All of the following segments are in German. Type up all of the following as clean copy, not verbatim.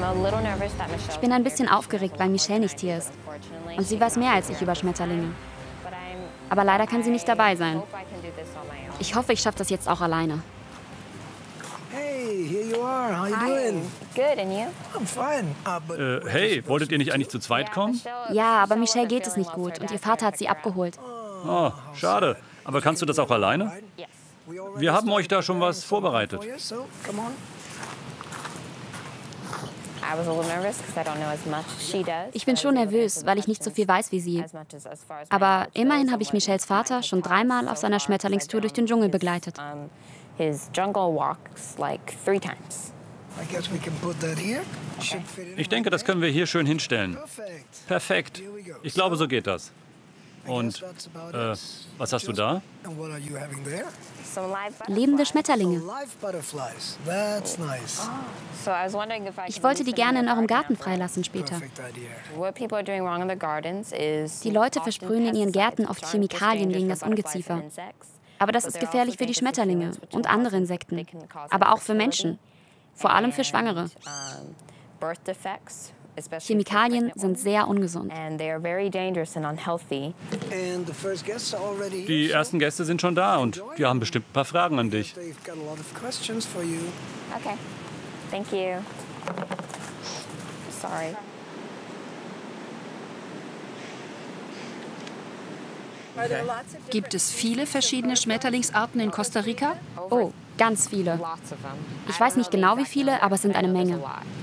Ich bin ein bisschen aufgeregt, weil Michelle nicht hier ist. Und sie weiß mehr als ich über Schmetterlinge. Aber leider kann sie nicht dabei sein. Ich hoffe, ich schaffe das jetzt auch alleine. Hey, here you are. How you doing? Good, and you? I'm fine. Hey, wolltet ihr nicht eigentlich zu zweit kommen? Ja, aber Michelle geht es nicht gut und ihr Vater hat sie abgeholt. Oh, schade. Aber kannst du das auch alleine? Wir haben euch da schon was vorbereitet. So, come on. Ich bin schon nervös, weil ich nicht so viel weiß wie sie. Aber immerhin habe ich Michelles Vater schon 3-mal auf seiner Schmetterlingstour durch den Dschungel begleitet. His jungle walks like 3 times. I guess we can put that here. Should fit in. Ich denke, das können wir hier schön hinstellen. Perfect. Perfekt. Ich glaube, so geht das. Und That's about it. was hast du da? And what are you having there? Some live Lebende Schmetterlinge. Live butterflies. That's nice. So I was wondering if I Ich wollte die gerne in eurem Garten freilassen später. Perfect idea. What people are doing wrong in their gardens is Die Leute versprühen in ihren Gärten oft Chemikalien gegen das Ungeziefer. Aber das ist gefährlich für die Schmetterlinge und andere Insekten. Aber auch für Menschen. Vor allem für Schwangere. Chemikalien sind sehr ungesund. And they are very dangerous and unhealthy. And the first guests are already here. Die ersten Gäste sind schon da und die haben bestimmt ein paar Fragen an dich. They've got a lot of questions for you. Okay. Thank you. Sorry. Gibt es viele verschiedene Schmetterlingsarten in Costa Rica? Oh, ganz viele. Lots of them. Ich weiß nicht genau wie viele, aber es sind eine Menge.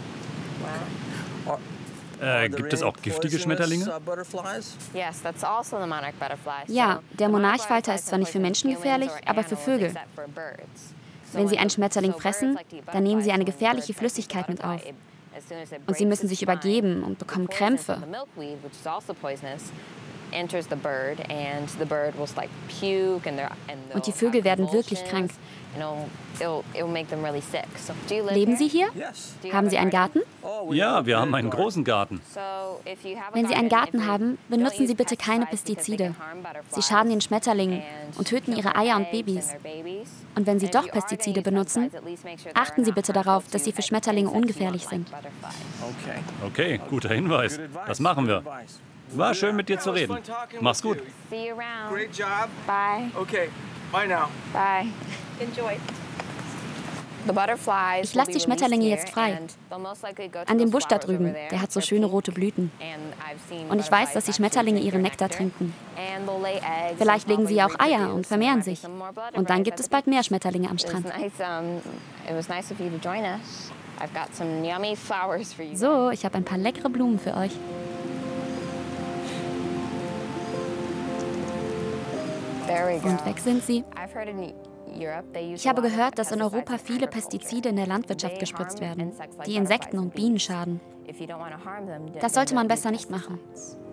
Gibt es auch giftige Schmetterlinge? Yes, that's also the monarch butterfly. Ja, der Monarchfalter ist zwar nicht für Menschen gefährlich, aber für Vögel. Wenn sie einen Schmetterling fressen, dann nehmen sie eine gefährliche Flüssigkeit mit auf. Und sie müssen sich übergeben und bekommen Krämpfe. Und die Vögel werden wirklich krank. Leben Sie hier? Haben Sie einen Garten? Ja, wir haben einen großen Garten. Wenn Sie einen Garten haben, benutzen Sie bitte keine Pestizide. Sie schaden den Schmetterlingen und töten ihre Eier und Babys. Und wenn Sie doch Pestizide benutzen, achten Sie bitte darauf, dass sie für Schmetterlinge ungefährlich sind. Okay, guter Hinweis. Das machen wir. War schön, mit dir zu reden. Mach's gut. See you around. Great job. Bye. Okay, bye now. Bye. Enjoy. Ich lasse die Schmetterlinge jetzt frei. An dem Busch da drüben, der hat so schöne rote Blüten. Und ich weiß, dass die Schmetterlinge ihren Nektar trinken. Vielleicht legen sie ja auch Eier und vermehren sich. Und dann gibt es bald mehr Schmetterlinge am Strand. So, ich habe ein paar leckere Blumen für euch. Und weg sind sie. Ich habe gehört, dass in Europa viele Pestizide in der Landwirtschaft gespritzt werden, die Insekten und Bienen schaden. Das sollte man besser nicht machen.